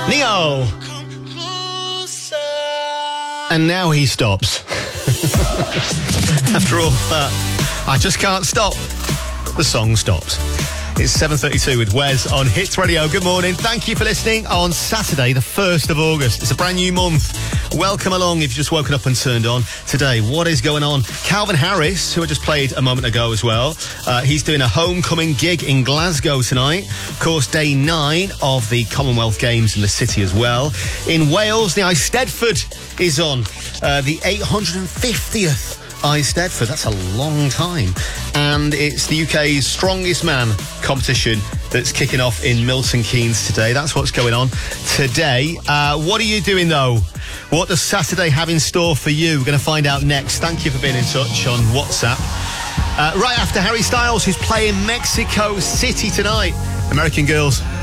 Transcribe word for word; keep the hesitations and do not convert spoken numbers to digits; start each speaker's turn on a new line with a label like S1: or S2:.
S1: Neo. And now he stops. After all that, I just can't stop. The song stops. It's seven thirty-two with Wes on Hits Radio. Good morning. Thank you for listening on Saturday, the first of August. It's a brand new month. Welcome along if you've just woken up and turned on. Today, what is going on? Calvin Harris, who I just played a moment ago as well, uh, he's doing a homecoming gig in Glasgow tonight. Of course, day nine of the Commonwealth Games in the city as well. In Wales, the Eisteddfod is on. Uh, the eight hundred fiftieth Eisteddfod. That's a long time. And it's the U K's Strongest Man competition that's kicking off in Milton Keynes today. That's what's going on today. Uh, what are you doing, though? What does Saturday have in store for you? We're going to find out next. Thank you for being in touch on WhatsApp. Uh, right after Harry Styles, who's playing Mexico City tonight. American Girls.